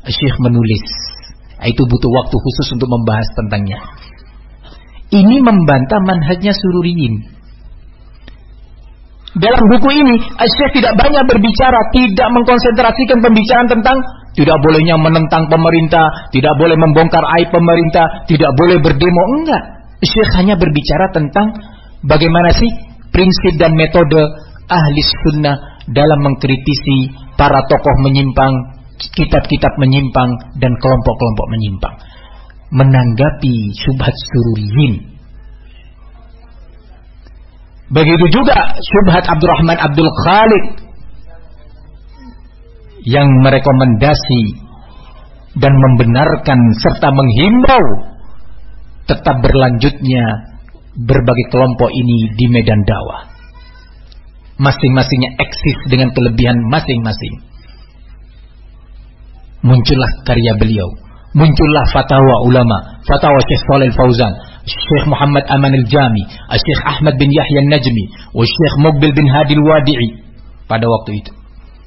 Syekh menulis. Itu butuh waktu khusus untuk membahas tentangnya. Ini membantah manhajnya Sururiyin. Dalam buku ini, Syekh tidak banyak berbicara, tidak mengkonsentrasikan pembicaraan tentang tidak bolehnya menentang pemerintah, tidak boleh membongkar aib pemerintah, tidak boleh berdemo, enggak. Syekh hanya berbicara tentang bagaimana sih prinsip dan metode ahli sunnah dalam mengkritisi para tokoh menyimpang, kitab-kitab menyimpang, dan kelompok-kelompok menyimpang. Menanggapi syubhat Sururiyin. Begitu juga syubhat Abdurrahman Abdul Khaliq yang merekomendasi dan membenarkan serta menghimbau tetap berlanjutnya berbagai kelompok ini di medan dakwah. Masing-masingnya eksis dengan kelebihan masing-masing. Muncullah karya beliau, muncullah fatwa ulama, fatwa Syekh Shalih Al-Fauzan, Syekh Muhammad Aman Al-Jami, Syekh Ahmad bin Yahya An-Najmi, Syekh Muqbil bin Hadi Al-Wadi'i pada waktu itu.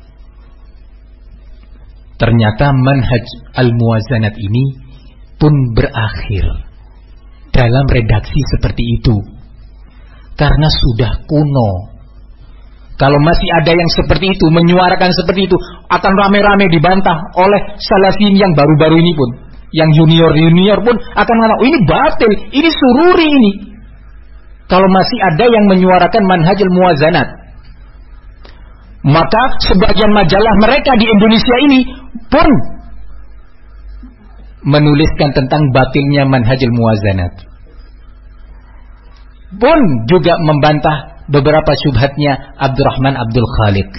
Ternyata manhaj al-muwazanat ini pun berakhir dalam redaksi seperti itu. Karena sudah kuno. Kalau masih ada yang seperti itu, menyuarakan seperti itu, akan rame-rame dibantah oleh salafin yang baru-baru ini pun. Yang junior-junior pun akan mengatakan, oh, ini batil, ini Sururi ini. Kalau masih ada yang menyuarakan manhaj al-muwazanat, maka sebagian majalah mereka di Indonesia ini pun menuliskan tentang batilnya manhaj al-muwazanat. Pun juga membantah beberapa syubhatnya Abdurrahman Abdul Khaliq.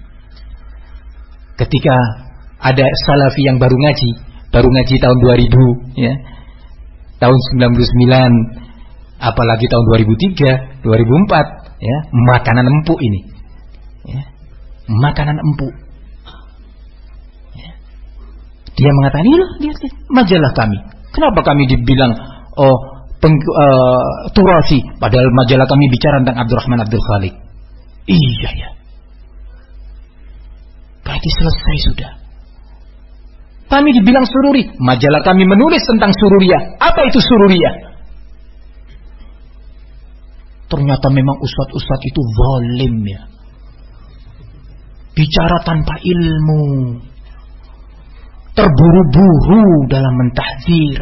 Ketika ada salafi yang baru ngaji tahun 2000 ya. Tahun 99, apalagi tahun 2003, 2004 ya, makanan empuk ini. Ya. Makanan empuk. Ya. Dia mengatakan, lihat majalah kami. Kenapa kami dibilang turasi, padahal majalah kami bicara tentang Abdurrahman Abdul Khaliq. Iya ya. Berarti selesai sudah. Kami dibilang Sururi, majalah kami menulis tentang Sururiyah. Apa itu Sururiyah? Ternyata memang ustadz-ustadz itu zalim ya. Bicara tanpa ilmu, terburu-buru dalam mentahzir.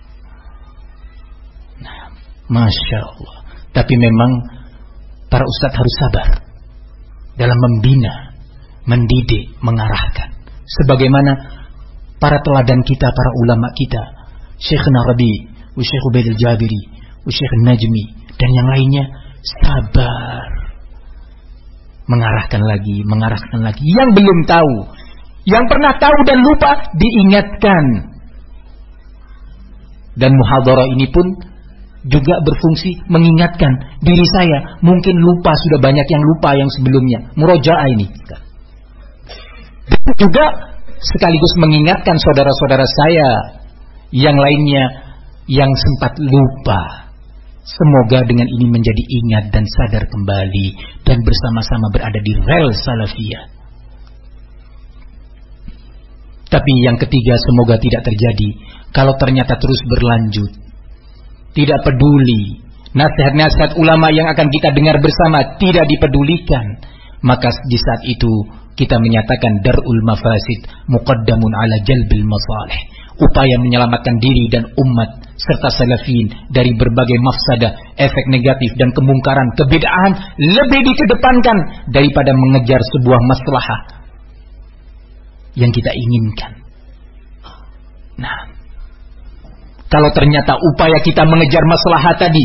Nah, Masya Allah. Tapi memang para ustadz harus sabar dalam membina, mendidik, mengarahkan. Sebagaimana para teladan kita, para ulama kita, Syekhna Rabi, Syekh Ubaid Al-Jabiri, Syekh Najmi, dan yang lainnya, sabar. Mengarahkan lagi. Yang belum tahu, yang pernah tahu dan lupa, diingatkan. Dan muhadharah ini pun juga berfungsi mengingatkan diri saya. Mungkin lupa, sudah banyak yang lupa yang sebelumnya. Murojaah ini. Dan juga sekaligus mengingatkan saudara-saudara saya yang lainnya yang sempat lupa. Semoga dengan ini menjadi ingat dan sadar kembali dan bersama-sama berada di rel salafiyah. Tapi yang ketiga, semoga tidak terjadi kalau ternyata terus berlanjut. Tidak peduli nasihat-nasihat ulama yang akan kita dengar bersama tidak dipedulikan, maka di saat itu kita menyatakan darul mafasid muqaddamun ala jalbil masalih. Upaya menyelamatkan diri dan umat serta salafin dari berbagai mafsadah, efek negatif dan kemungkaran, kebid'ahan lebih dikedepankan daripada mengejar sebuah maslahah yang kita inginkan. Nah, kalau ternyata upaya kita mengejar maslahah tadi,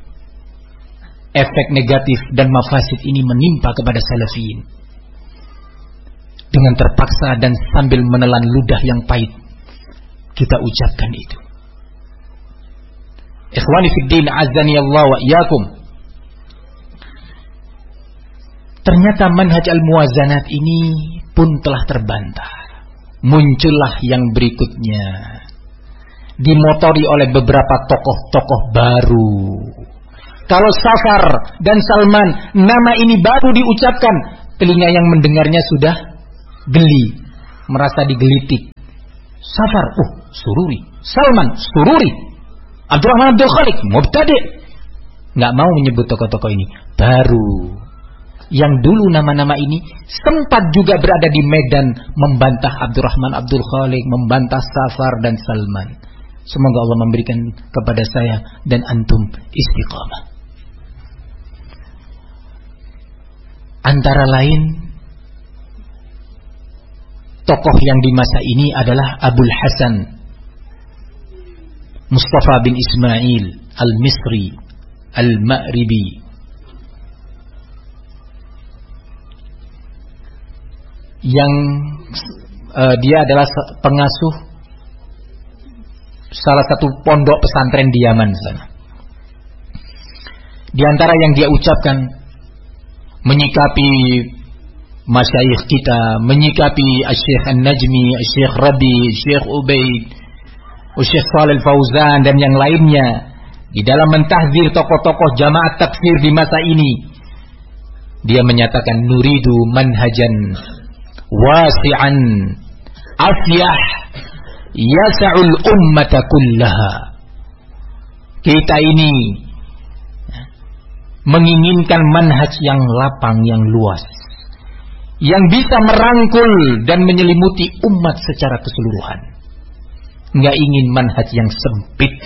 efek negatif dan mafasid ini menimpa kepada salafin, dengan terpaksa dan sambil menelan ludah yang pahit, kita ucapkan itu. Ikhwani fiddin, azani Allah wa iyyakum. Ternyata manhaj al-muwazanat ini pun telah terbantah. Muncullah yang berikutnya, dimotori oleh beberapa tokoh-tokoh baru. Kalau Safar dan Salman, nama ini baru diucapkan, telinga yang mendengarnya sudah geli, merasa digelitik, Safar, Sururi. Salman, Sururi. Abdurrahman Abdul Khalik, mubtadi'. Nggak mau menyebut tokoh-tokoh ini. Baru yang dulu nama-nama ini sempat juga berada di medan membantah Abdurrahman Abdul Khalik, membantah Safar dan Salman. Semoga Allah memberikan kepada saya dan antum istiqamah. Antara lain tokoh yang di masa ini adalah Abul Hasan Mustafa bin Ismail Al-Misri Al-Ma'ribi, yang dia adalah pengasuh salah satu pondok pesantren di Yaman sana. Di antara yang dia ucapkan menyikapi masyayikh kita, menyikapi Syekh An-Najmi, Syekh Rabi, Syekh Ubaid, Syekh Shalih Al-Fauzan dan yang lainnya di dalam mentahzir tokoh-tokoh jamaah takfir di masa ini. Dia menyatakan nuridu manhajan wasi'an afyah yasa'ul ummata kullaha. Kita ini menginginkan manhaj yang lapang, yang luas, yang bisa merangkul dan menyelimuti umat secara keseluruhan. Nggak ingin manhaj yang sempit.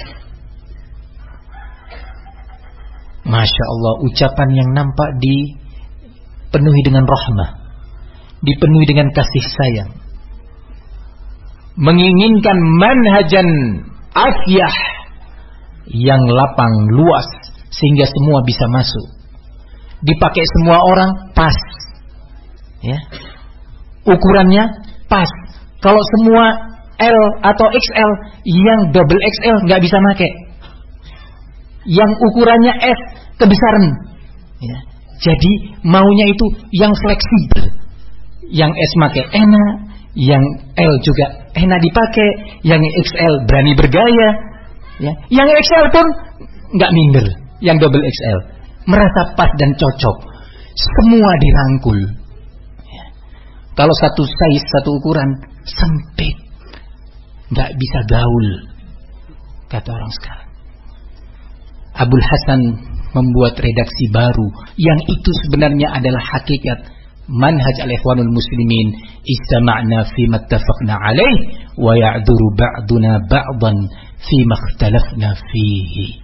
Masya Allah, ucapan yang nampak dipenuhi dengan rahmah, dipenuhi dengan kasih sayang. Menginginkan manhajan afyah yang lapang, luas, sehingga semua bisa masuk. Dipakai semua orang, pas. Ya. Ukurannya pas. Kalau semua L atau XL, yang double XL nggak bisa pakai. Yang ukurannya S kebesaran. Ya. Jadi maunya itu yang fleksibel. Yang S pakai enak, yang L juga enak dipakai, yang XL berani bergaya. Ya. Yang XL pun nggak minder. Yang double XL merasa pas dan cocok. Semua dirangkul. Ya. Kalau satu size, satu ukuran sempit, nggak bisa gaul, kata orang sekarang. Abul Hasan membuat redaksi baru yang itu sebenarnya adalah hakikat manhaj al-ikhwanul muslimin. Istama'na fi mattafaqna alaih wa ya'duru ba'duna ba'dan fi makhtalafna fihi.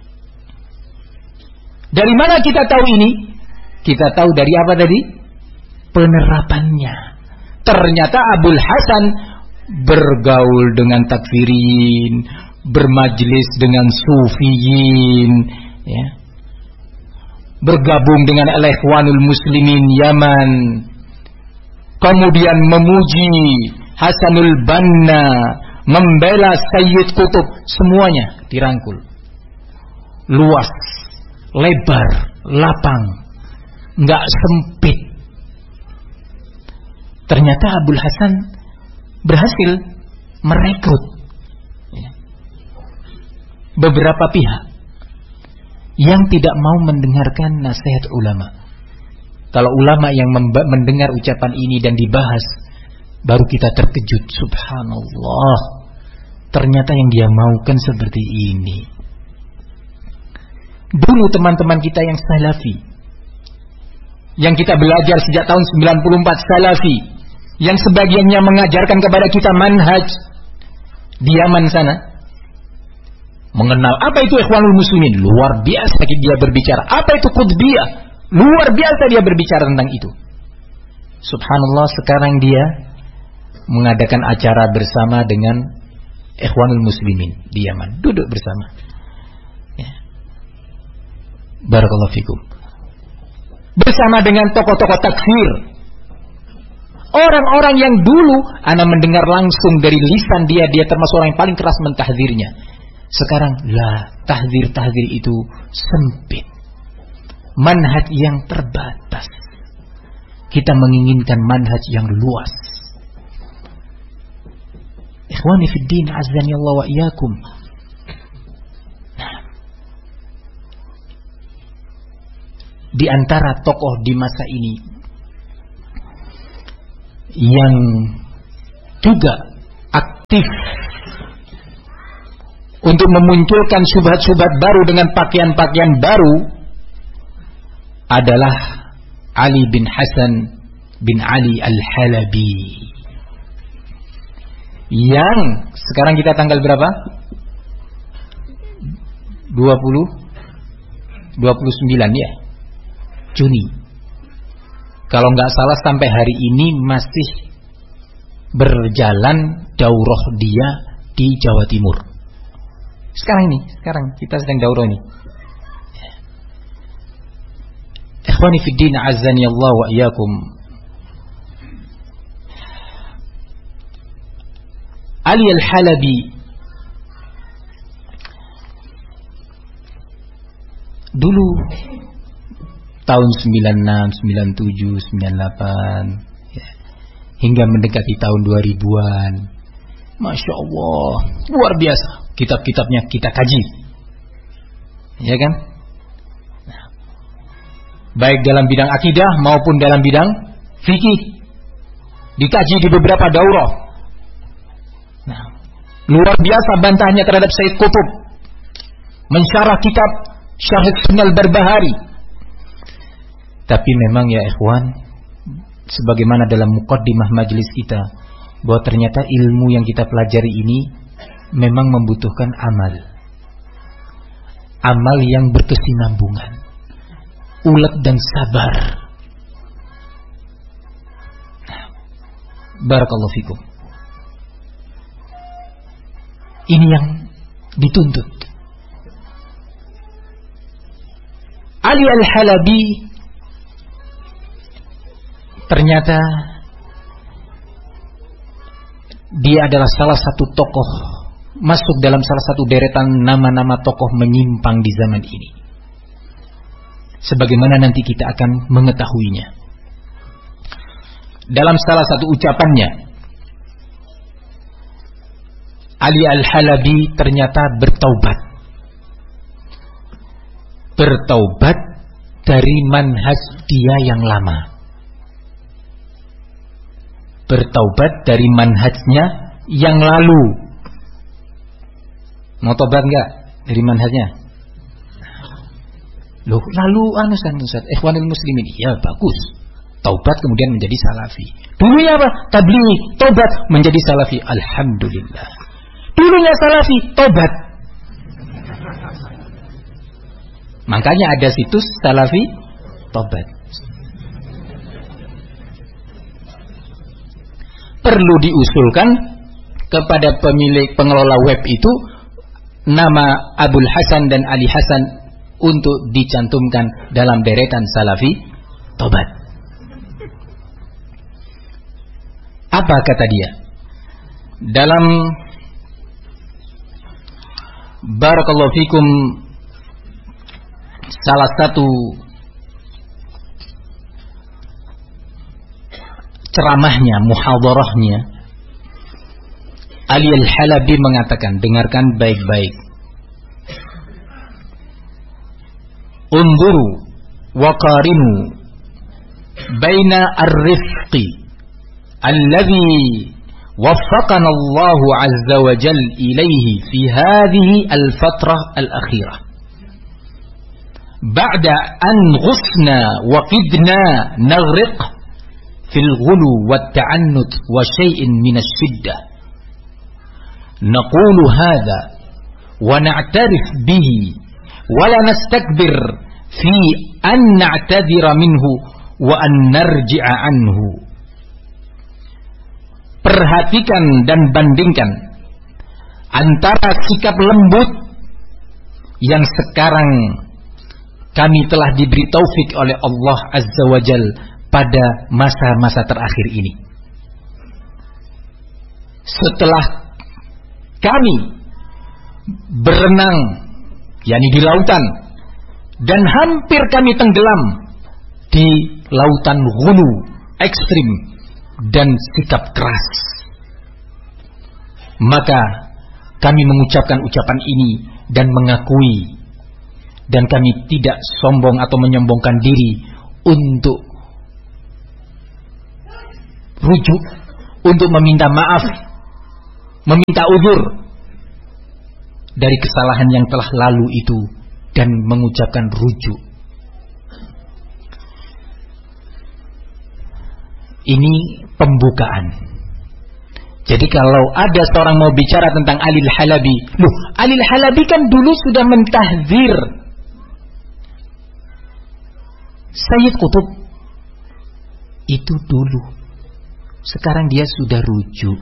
Dari mana kita tahu ini? Kita tahu dari apa tadi? Penerapannya. Ternyata Abul Hasan bergaul dengan takfirin, bermajlis dengan sufiyin, ya. Bergabung dengan al-ikhwanul muslimin Yaman, kemudian memuji Hasanul Banna, membela Sayyid Qutb, semuanya dirangkul. Luas, lebar, lapang, nggak sempit. Ternyata Abul Hasan berhasil merekrut beberapa pihak yang tidak mau mendengarkan nasihat ulama. Kalau ulama yang mendengar ucapan ini dan dibahas, baru kita terkejut. Subhanallah, ternyata yang dia maukan seperti ini. Dulu teman-teman kita yang salafi, yang kita belajar sejak tahun 94 salafi, yang sebagiannya mengajarkan kepada kita manhaj di Yaman sana, mengenal apa itu ikhwanul muslimin, luar biasa dia berbicara. Apa itu qutbiyah, luar biasa dia berbicara tentang itu. Subhanallah, sekarang dia mengadakan acara bersama dengan ikhwanul muslimin di Yaman, duduk bersama. Ya. Barakallahu fikum. Bersama dengan tokoh-tokoh takfir, orang-orang yang dulu ana mendengar langsung dari lisan dia termasuk orang yang paling keras mentahdzirnya. Sekarang tahdzir itu sempit, manhaj yang terbatas. Kita menginginkan manhaj yang luas. Ikhwani fid din, azzani Allah wa iyyakum. Di antara tokoh di masa ini yang juga aktif untuk memunculkan syubhat-syubhat baru dengan pakaian-pakaian baru adalah Ali bin Hasan bin Ali Al-Halabi. Yang sekarang kita tanggal berapa? 29 ya, Juni. Kalau nggak salah sampai hari ini masih berjalan daurah dia di Jawa Timur. Sekarang kita sedang daurah ini. Ikhwani fid din, azani Allah wa iyyakum. Ali Al-Halabi dulu tahun 96, 97, 98 ya, hingga mendekati tahun 2000-an. Masya Allah, luar biasa. Kitab-kitabnya kita kaji, ya kan? Nah, baik dalam bidang akidah maupun dalam bidang fikih, dikaji di beberapa daurah. Nah, luar biasa bantahnya terhadap Sayyid Qutb, mensyarah kitab Syarh Sunnah Al-Barbahari. Tapi memang ya ikhwan, sebagaimana dalam muqaddimah majelis kita, bahwa ternyata ilmu yang kita pelajari ini memang membutuhkan amal. Amal yang berkesinambungan, ulet dan sabar. Barakallahu fikum. Ini yang dituntut. Ali Al-Halabi ternyata dia adalah salah satu tokoh, masuk dalam salah satu deretan nama-nama tokoh menyimpang di zaman ini. Sebagaimana nanti kita akan mengetahuinya. Dalam salah satu ucapannya, Ali Al-Halabi ternyata bertaubat dari manhaj dia yang lama. Bertaubat dari manhajnya yang lalu. Mau tobat enggak dari manhajnya? Loh, lalu Ustaz, ikhwanul muslimin. Ya, bagus. Taubat kemudian menjadi salafi. Dulunya apa? Tabligh, tobat menjadi salafi. Alhamdulillah. Dulunya salafi, tobat. Makanya ada situs salafi tobat. Perlu diusulkan kepada pemilik pengelola web itu nama Abul Hasan dan Ali Hasan untuk dicantumkan dalam deretan salafi tobat. Apa kata dia? Dalam barakallahu fikum salah satu ceramahnya, muhadarahnya, Ali Al-Halabi mengatakan, dengarkan baik-baik. Unzuru wa qarinu baina ar-rifqi alladhi waffaqana Allah azza wa jal ilayhi fi hadhihi al-fatrah al-akhirah. Ba'da an ghusna wa qidna naghriq fil ghulu wat ta'annut wa syai'in min asy-syiddah. Naqulu hadha wa na'tarif bihi wa la nastakbir fi an na'tadhira minhu wa an narji'a anhu. Perhatikan dan bandingkan antara sikap lembut yang sekarang kami telah diberi taufik oleh Allah Azza wa Jal pada masa-masa terakhir ini. Setelah kami berenang, yakni di lautan, dan hampir kami tenggelam di lautan ghulu, ekstrim, dan sikap keras, maka kami mengucapkan ucapan ini dan mengakui, dan kami tidak sombong atau menyombongkan diri untuk rujuk, untuk meminta maaf, meminta uzur dari kesalahan yang telah lalu itu dan mengucapkan rujuk. Ini pembukaan. Jadi kalau ada seorang mau bicara tentang Ali Al-Halabi, Ali Al-Halabi kan dulu sudah mentahdzir Sayyid Qutb. Itu dulu. Sekarang dia sudah rujuk.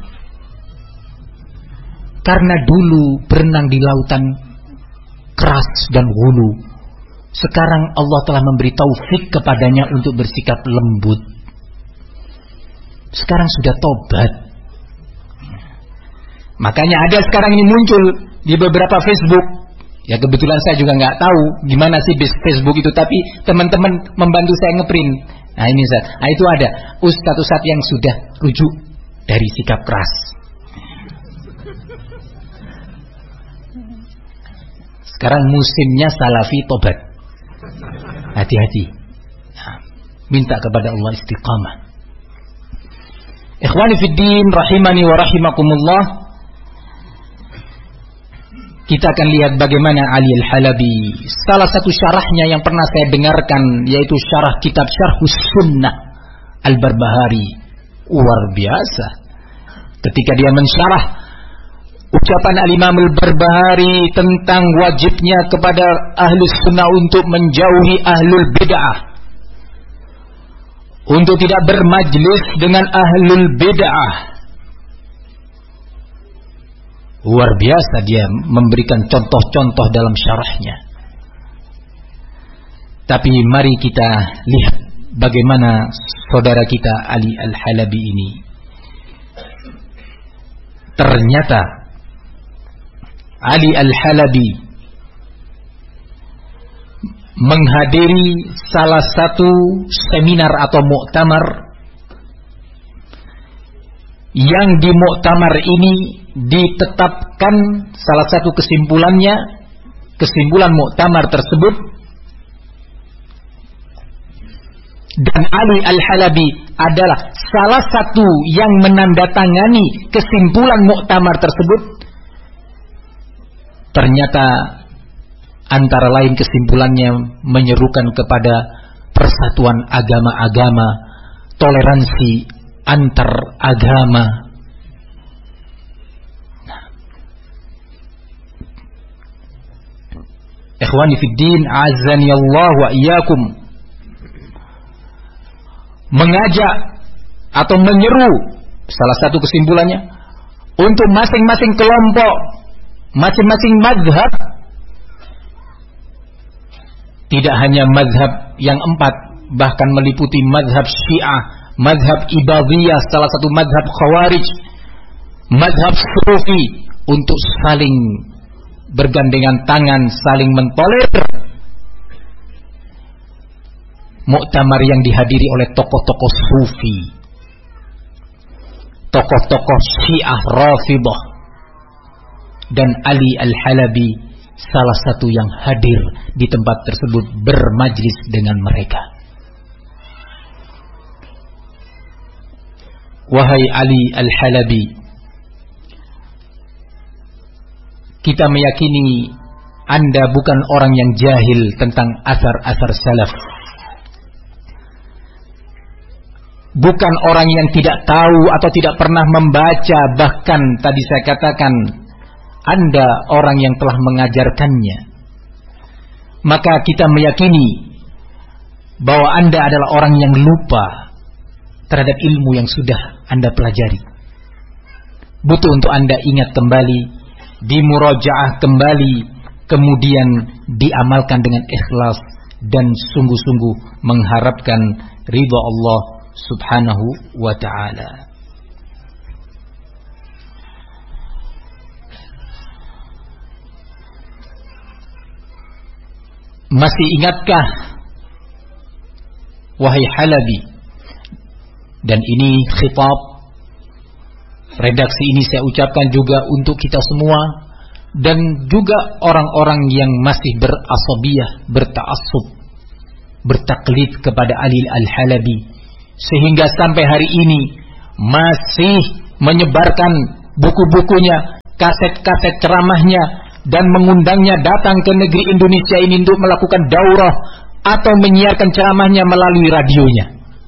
Karena dulu berenang di lautan keras dan hulu. Sekarang Allah telah memberi taufik kepadanya untuk bersikap lembut. Sekarang sudah tobat. Makanya ada sekarang ini muncul di beberapa Facebook. Ya kebetulan saya juga nggak tahu gimana sih Facebook itu, tapi teman-teman membantu saya ngeprint. Nah ini Ustaz. Nah itu ada ustadz-ustadz yang sudah rujuk dari sikap keras. Sekarang musimnya salafi tobat. Hati-hati. Nah, minta kepada Allah istiqamah. Ikhwani fiddin rahimani wa rahimakumullah. Kita akan lihat bagaimana Ali Al-Halabi. Salah satu syarahnya yang pernah saya dengarkan yaitu syarah kitab Syarhus Sunnah Al-Barbahari. Luar biasa. Ketika dia mensyarah ucapan Al-Imam Al-Barbahari tentang wajibnya kepada Ahlus Sunnah untuk menjauhi Ahlul Bid'ah, untuk tidak bermajlis dengan Ahlul Bid'ah. Luar biasa dia memberikan contoh-contoh dalam syarahnya. Tapi mari kita lihat bagaimana saudara kita Ali Al-Halabi ini. Ternyata Ali Al-Halabi menghadiri salah satu seminar atau muktamar, yang di muktamar ini ditetapkan salah satu kesimpulannya, kesimpulan muktamar tersebut, dan Ali Al-Halabi adalah salah satu yang menandatangani kesimpulan muktamar tersebut. Ternyata antara lain kesimpulannya menyerukan kepada persatuan agama-agama, toleransi antar agama. Ikhwani fiddin, azani Allah wa iyyakum, mengajak atau menyeru, salah satu kesimpulannya, untuk masing-masing kelompok, masing-masing mazhab, tidak hanya mazhab yang 4, bahkan meliputi mazhab Syiah, mazhab Ibadiyah, salah satu mazhab Khawarij, mazhab Sufi, untuk saling bergandengan tangan, saling mentolerir. Muktamar yang dihadiri oleh tokoh-tokoh Sufi, tokoh-tokoh Syiah Rafidhah, dan Ali Al-Halabi salah satu yang hadir di tempat tersebut bermajlis dengan mereka. Wahai Ali Al-Halabi, kita meyakini Anda bukan orang yang jahil tentang asar-asar salaf, bukan orang yang tidak tahu atau tidak pernah membaca, bahkan tadi saya katakan Anda orang yang telah mengajarkannya. Maka kita meyakini bahwa Anda adalah orang yang lupa terhadap ilmu yang sudah Anda pelajari. Butuh untuk Anda ingat kembali, dimurajaah kembali, kemudian diamalkan dengan ikhlas dan sungguh-sungguh mengharapkan ridha Allah Subhanahu wa ta'ala. Masih ingatkah wahai Halabi? Dan ini khitab, redaksi ini saya ucapkan juga untuk kita semua, dan juga orang-orang yang masih berasabiyah, berta'assub, bertaklid kepada Ali Al-Halabi, sehingga sampai hari ini masih menyebarkan buku-bukunya, kaset-kaset ceramahnya, dan mengundangnya datang ke negeri Indonesia ini untuk melakukan daurah atau menyiarkan ceramahnya melalui radionya.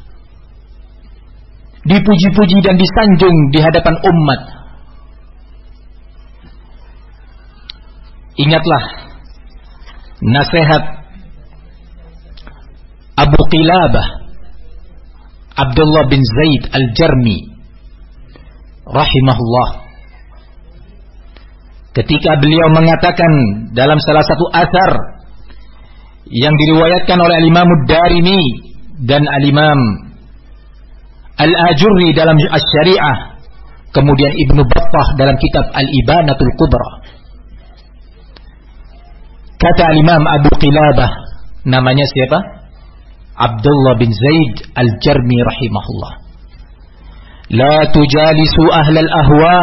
Dipuji-puji dan disanjung di hadapan umat. Ingatlah nasihat Abu Qilabah Abdullah bin Zaid Al-Jarmi rahimahullah, ketika beliau mengatakan dalam salah satu athar yang diriwayatkan oleh Al-Imam Ad-Darimi dan Al-Imam Al-Ajurri dalam Asy-Syari'ah, kemudian Ibnu Battah dalam kitab Al-Ibanatul Kubra. Kata Al-Imam Abu Qilabah, namanya siapa? Abdullah bin Zaid Al-Jarmi rahimahullah. La tujalisu ahlal ahwa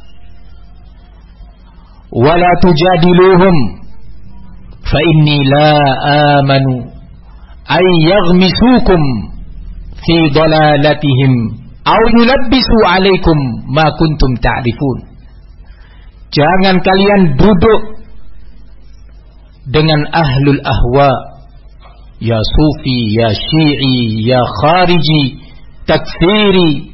wa la tujadiluhum fa inni la amanu ay yaghmisukum fi dalalatihim aw yulabbisu alaikum ma kuntum ta'rifun. Jangan kalian duduk dengan ahlul ahwa, ya sufi, ya syi'i, ya khariji, takfiri,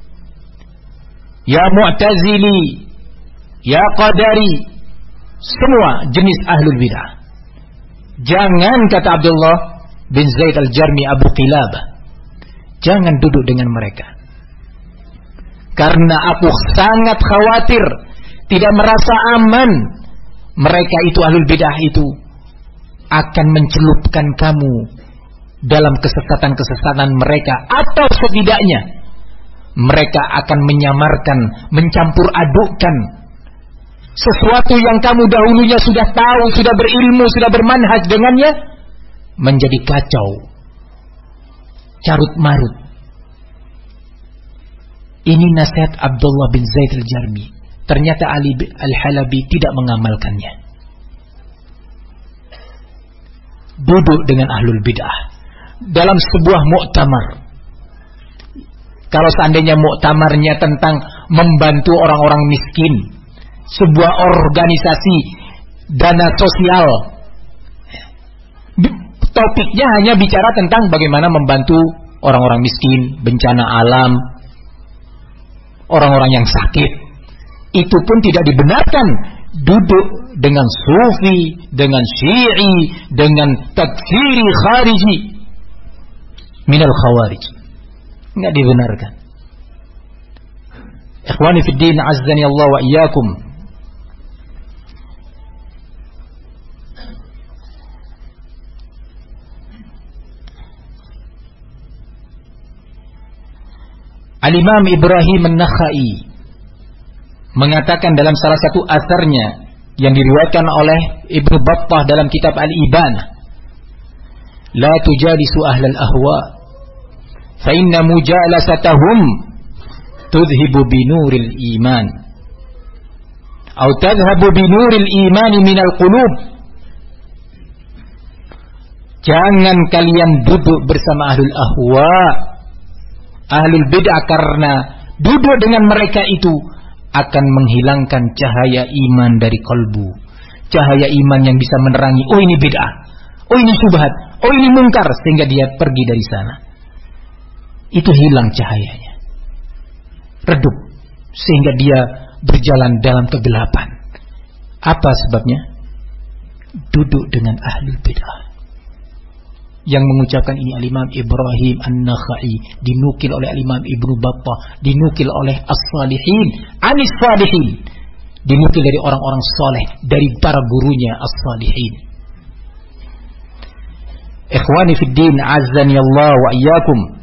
ya mu'tazili, ya qadari, semua jenis ahlul bidah. Jangan, kata Abdullah bin Zaid Al-Jarmi Abu Qilabah, jangan duduk dengan mereka, karena aku sangat khawatir, tidak merasa aman, mereka itu ahlul bidah itu akan mencelupkan kamu dalam kesesatan-kesesatan mereka, atau setidaknya mereka akan menyamarkan, mencampur adukkan sesuatu yang kamu dahulunya sudah tahu, sudah berilmu, sudah bermanhaj dengannya, menjadi kacau, carut marut. Ini nasihat Abdullah bin Zaid Al-Jarmi. Ternyata Ali Al-Halabi tidak mengamalkannya. Duduk dengan ahlul bid'ah dalam sebuah muktamar. Kalau seandainya muktamarnya tentang membantu orang-orang miskin, sebuah organisasi dana sosial, topiknya hanya bicara tentang bagaimana membantu orang-orang miskin, bencana alam, orang-orang yang sakit, itu pun tidak dibenarkan duduk dengan sufi, dengan syi'i, dengan takfiri khariji minal khawarij. Enggak dibenarkan. Ikhwani fid din, azzani Allah wa iyyakum. Al-Imam Ibrahim An-Nakhai mengatakan dalam salah satu asarnya yang diriwayatkan oleh Ibnu Battah dalam kitab Al-Ibanah, la tujalisu ahlal ahwa fa inna mujalasatahum tudhibu binuril iman atau tadhhabu binuril iman minal qulub. Jangan kalian duduk bersama ahlul ahwa, ahlul bid'ah, karena duduk dengan mereka itu akan menghilangkan cahaya iman dari kalbu, cahaya iman yang bisa menerangi, oh ini bid'ah, oh ini syubhat, oh ini mungkar, sehingga dia pergi dari sana. Itu hilang cahayanya, redup, sehingga dia berjalan dalam kegelapan. Apa sebabnya? Duduk dengan ahlul bid'ah. Yang mengucapkan ini Al-Imam Ibrahim An-Nakhai, dinukil oleh Al-Imam Ibnu Battah, dinukil oleh As-Salihin, Anis Salihin, dinukil dari orang-orang soleh, dari para gurunya As-Salihin. Ikhwani fid din, azzani Allah wa iyyakum.